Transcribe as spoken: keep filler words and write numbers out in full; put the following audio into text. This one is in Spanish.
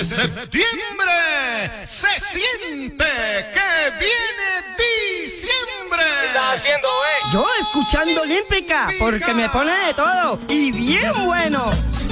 de septiembre se siente que viene diciembre. ¿Qué estás haciendo, eh? Yo escuchando Olímpica, porque me pone de todo y bien bueno.